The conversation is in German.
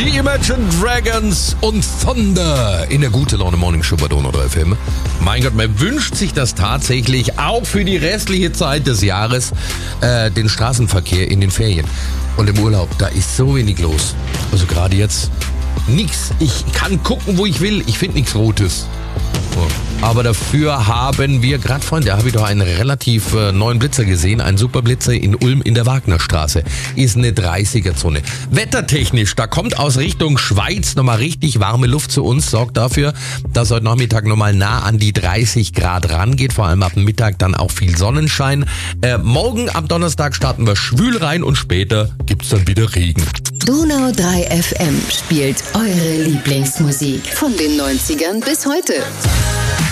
Die Imagine Dragons und Thunder in der Gute Laune Morning Show bei Donau 3 FM. Mein Gott, man wünscht sich das tatsächlich auch für die restliche Zeit des Jahres, den Straßenverkehr in den Ferien und im Urlaub. Da ist so wenig los. Also gerade jetzt nix. Ich kann gucken, wo ich will. Ich finde nichts Rotes. So. Aber dafür haben wir gerade, Freunde, da habe ich doch einen relativ neuen Blitzer gesehen. Ein Superblitzer in Ulm in der Wagnerstraße. Ist eine 30er-Zone. Wettertechnisch, da kommt aus Richtung Schweiz nochmal richtig warme Luft zu uns. Sorgt dafür, dass heute Nachmittag nochmal nah an die 30 Grad rangeht. Vor allem ab dem Mittag dann auch viel Sonnenschein. Morgen am Donnerstag starten wir schwül rein und später gibt's dann wieder Regen. Donau 3 FM spielt eure Lieblingsmusik von den 90ern bis heute.